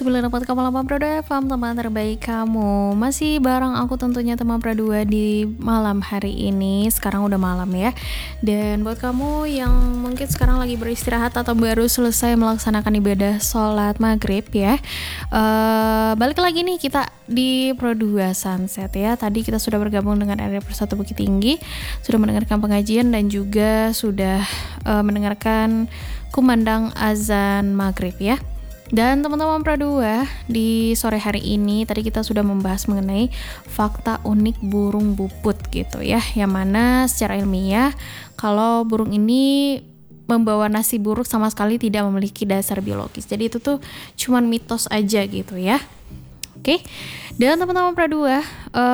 94,8 Pro 2 FM, teman terbaik kamu. Masih bareng aku tentunya teman Pro 2 di malam hari ini. Sekarang udah malam ya. Dan buat kamu yang mungkin sekarang lagi beristirahat atau baru selesai melaksanakan ibadah sholat maghrib ya, balik lagi nih kita di Pro 2 Sunset ya. Tadi kita sudah bergabung dengan RRI Persatu Bukit Tinggi, sudah mendengarkan pengajian dan juga sudah mendengarkan kumandang azan maghrib ya. Dan teman-teman Pro 2, di sore hari ini tadi kita sudah membahas mengenai fakta unik burung buput gitu ya, yang mana secara ilmiah kalau burung ini membawa nasib buruk sama sekali tidak memiliki dasar biologis. Jadi itu tuh cuman mitos aja gitu ya. Oke. Dan teman-teman Pro 2,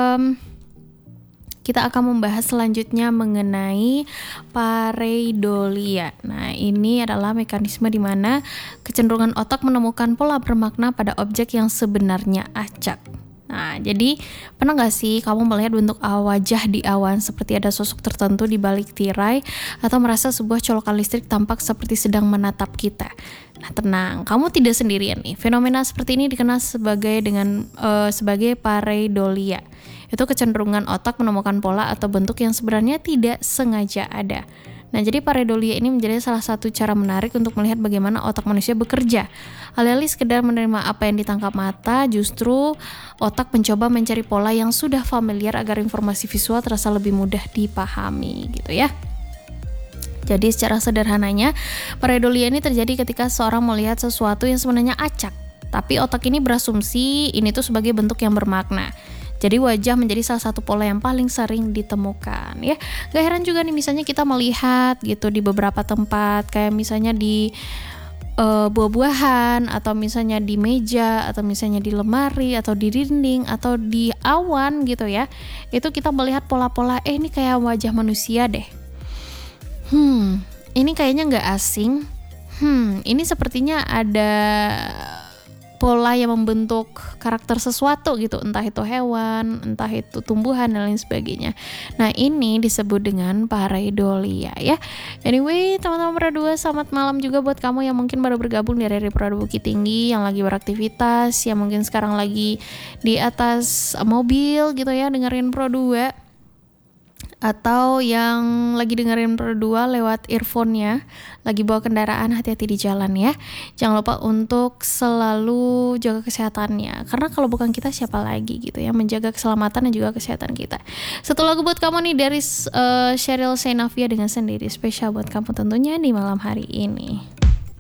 kita akan membahas selanjutnya mengenai pareidolia. Nah, ini adalah mekanisme di mana kecenderungan otak menemukan pola bermakna pada objek yang sebenarnya acak. Nah, jadi pernah gak sih kamu melihat bentuk wajah di awan seperti ada sosok tertentu di balik tirai, atau merasa sebuah colokan listrik tampak seperti sedang menatap kita? Nah, tenang, kamu tidak sendirian nih. Fenomena seperti ini dikenal sebagai pareidolia. Itu kecenderungan otak menemukan pola atau bentuk yang sebenarnya tidak sengaja ada. Nah, jadi pareidolia ini menjadi salah satu cara menarik untuk melihat bagaimana otak manusia bekerja. Alih-alih sekedar menerima apa yang ditangkap mata, justru otak mencoba mencari pola yang sudah familiar agar informasi visual terasa lebih mudah dipahami gitu ya. Jadi secara sederhananya, pareidolia ini terjadi ketika seorang melihat sesuatu yang sebenarnya acak, tapi otak ini berasumsi ini tuh sebagai bentuk yang bermakna. Jadi wajah menjadi salah satu pola yang paling sering ditemukan ya. Gak heran juga nih misalnya kita melihat gitu di beberapa tempat, kayak misalnya di buah-buahan, atau misalnya di meja, atau misalnya di lemari, atau di dinding, atau di awan gitu ya. Itu kita melihat pola-pola, ini kayak wajah manusia deh. Ini kayaknya gak asing. Ini sepertinya ada pola yang membentuk karakter sesuatu gitu, entah itu hewan, entah itu tumbuhan dan lain sebagainya. Nah, ini disebut dengan pareidolia ya. Anyway, teman-teman Pro 2, selamat malam juga buat kamu yang mungkin baru bergabung di RRI Pro 2 Bukit Tinggi, yang lagi beraktivitas, yang mungkin sekarang lagi di atas mobil gitu ya, dengerin Pro 2. Atau yang lagi dengerin Pro 2 lewat earphone-nya, lagi bawa kendaraan, hati-hati di jalan ya. Jangan lupa untuk selalu jaga kesehatannya, karena kalau bukan kita siapa lagi gitu ya, menjaga keselamatan dan juga kesehatan kita. Satu lagu buat kamu nih dari Sheryl Sheinafia dengan Sendiri, spesial buat kamu tentunya di malam hari ini.